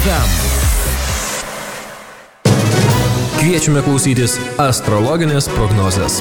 FM. Kviečiame klausytis astrologinės prognozės.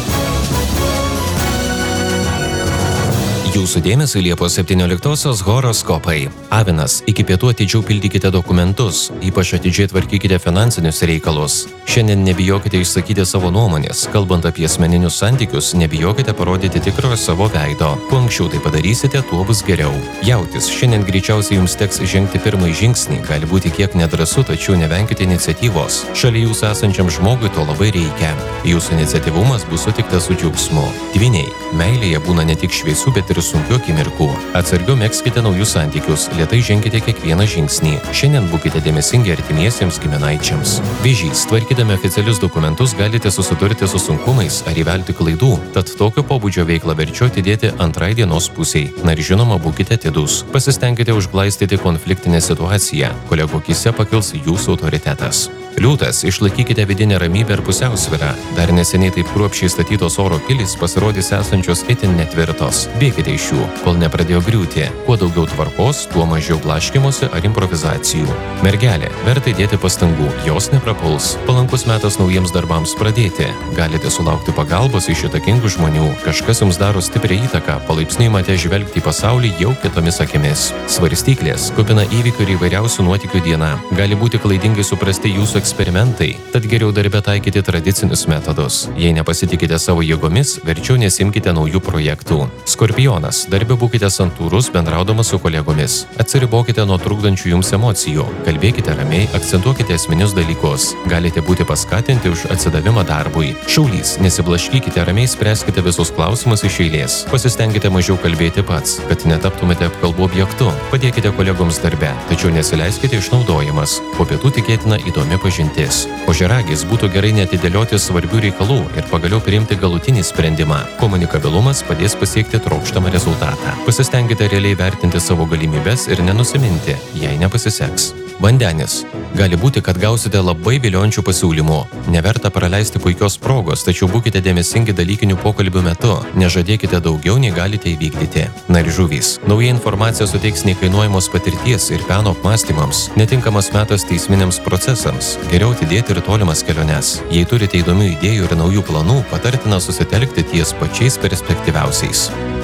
Jūsų dėmesį Liepos 17-osios horoskopai. Avinas, iki pietų atidžiau pildykite dokumentus, ypač atidžiai tvarkykite finansinius reikalus. Šiandien nebijokite išsakyti savo nuomonės. Kalbant apie asmeninius santykius, nebijokite parodyti tikrojo savo veido. Kuo anksčiau tai padarysite, tuo bus geriau. Jautis, šiandien greičiausiai jums teks žengti pirmąjį žingsnį. Gali būti kiek nedrąsu, tačiau nevenkite iniciatyvos. Šalia jūsų esančiam žmogui to labai reikia. Jūsų iniciatyvumas bus sutiktas su džiaugsmu. Dvyniai, meilėje būna ne tik šviesių, bet ir sunkių akimirkų. Atsargiau megzkite naujus santykius, lėtai ženkite kiekvieną žingsnį. Šiandien būkite dėmesingi artimiesiems giminaičiams. Vėžys, tvarkydami oficialius dokumentus galite susidurti su sunkumais ar įvelti klaidų, tad tokio pobūdžio veiklą verčiau atidėti antrai dienos pusiai. Na ir žinoma, būkite atidūs. Pasistengkite užglaistyti konfliktinę situaciją. Kolegų akyse pakils jūsų autoritetas. Liūtas, išlaikykite vidinę ramybę ir pusiausvyrą. Dar neseniai taip kruopščiai statytos oro pilys pasirodys esančios itin netvirtos. Bėkite iš jų, kol nepradėjo griūti. Kuo daugiau tvarkos, tuo mažiau blaškymosi ar improvizacijų. Mergelė, verta įdėti pastangų, jos neprapuls. Palankus metas naujiems darbams pradėti. Galite sulaukti pagalbos iš įtakingų žmonių. Kažkas jums daro stiprią įtaką, palaipsniui mate žvelgti į pasaulį jau kitomis akimis. Svarstyklės, kupina įvykių ir įvairiausių nuotykių diena. Gali būti klaidingai suprasti jūsų eksperimentai, tad geriau darbe taikyti tradicinius metodus. Jei nepasitikite savo jėgomis, verčiau nesimkite naujų projektų. Skorpionas, darbe būkite santūrus bendraudamas su kolegomis. Atsiribokite nuo trukdančių jums emocijų. Kalbėkite ramiai, akcentuokite esminius dalykus. Galite būti paskatinti už atsidavimą darbui. Šaulys, nesiblaškykite, ramiai spręskite visus klausimus iš eilės. Pasistengkite mažiau kalbėti pats, kad netaptumėte apkalbų objektu. Padėkite kolegoms darbe, tačiau nesileiskite išnaudojamas. Po pietų tikėtina įdomi pažintis. Ožiaragis, būtų gerai neatidėlioti svarbių reikalų ir pagaliau priimti galutinį sprendimą. Komunikabilumas padės pasiekti trokštamą rezultatą. Pasistengkite realiai vertinti savo galimybes ir nenusiminti, jei nepasiseks. Vandenis. Gali būti, kad gausite labai viliojančių pasiūlymų. Neverta praleisti puikios progos, tačiau būkite dėmesingi dalykinių pokalbių metu. Nežadėkite daugiau, nei galite įvykdyti. Na ir žuvys. Nauja informacija suteiks nekainuojamos patirties ir peno apmąstymams. Netinkamas metas teisminiams procesams. Geriau atidėti ir tolimas keliones. Jei turite įdomių idėjų ir naujų planų, patartina susitelkti ties pačiais perspektyviausiais.